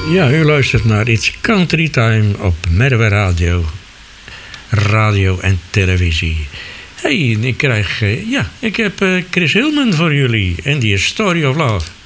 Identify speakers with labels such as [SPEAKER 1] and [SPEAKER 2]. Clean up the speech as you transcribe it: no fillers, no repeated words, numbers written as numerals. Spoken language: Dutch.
[SPEAKER 1] Ja, u luistert naar It's Country Time op Merwe Radio. Radio en televisie. Hey, ik heb Chris Hillman voor jullie. En die is Story of Love.